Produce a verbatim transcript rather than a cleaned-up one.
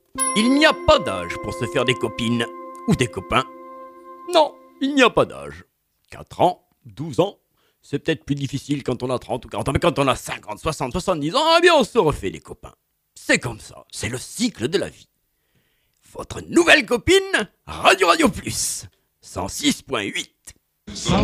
Il n'y a pas d'âge pour se faire des copines ou des copains. Non, il n'y a pas d'âge. quatre ans, douze ans, c'est peut-être plus difficile quand on a trente ou quarante ans, mais quand on a cinquante, soixante, soixante-dix ans, eh bien on se refait des copains. C'est comme ça, c'est le cycle de la vie. Votre nouvelle copine, Radio Radio Plus, cent six point huit.